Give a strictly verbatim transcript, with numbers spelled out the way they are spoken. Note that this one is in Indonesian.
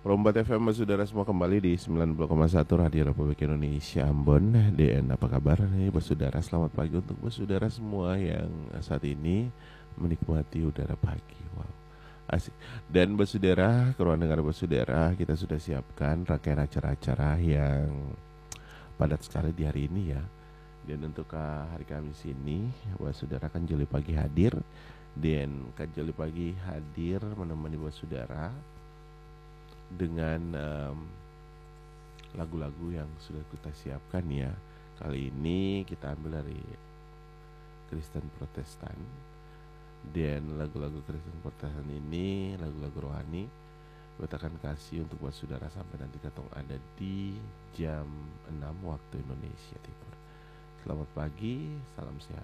Rombat F M saudara semua kembali di sembilan puluh koma satu Radio Republik Indonesia Ambon. D N apa kabar nih bersaudara? Selamat pagi untuk bersaudara semua yang saat ini menikmati udara pagi. Wow, asik. Dan bersaudara, keruan dengar bersaudara, kita sudah siapkan rangkaian acara-acara yang padat sekali di hari ini ya. Dan untuk hari Kamis ini, bersaudara kan Joli Pagi hadir. Dan Kak Joli Pagi hadir menemani bersaudara dengan um, lagu-lagu yang sudah kita siapkan ya. Kali ini kita ambil dari Kristen Protestan. Dan lagu-lagu Kristen Protestan ini lagu-lagu rohani. Kita akan kasih untuk buat saudara sampai nanti ketong ada di jam enam waktu Indonesia Timur. Selamat pagi, salam sehat